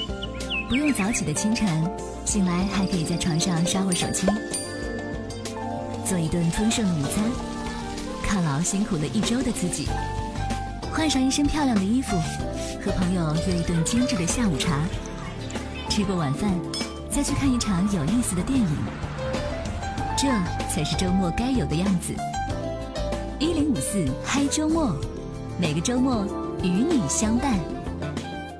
不用早起的清晨，醒来还可以在床上刷会手机，做一顿丰盛的午餐，犒劳辛苦了一周的自己，换上一身漂亮的衣服，和朋友约一顿精致的下午茶，吃过晚饭，再去看一场有意思的电影，这才是周末该有的样子。1054嗨周末，每个周末与你相伴。